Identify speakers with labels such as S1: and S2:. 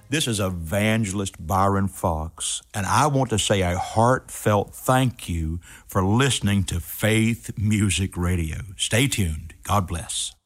S1: This is Evangelist Byron Fox, and I want to say a heartfelt thank you for listening to Faith Music Radio. Stay tuned. God bless.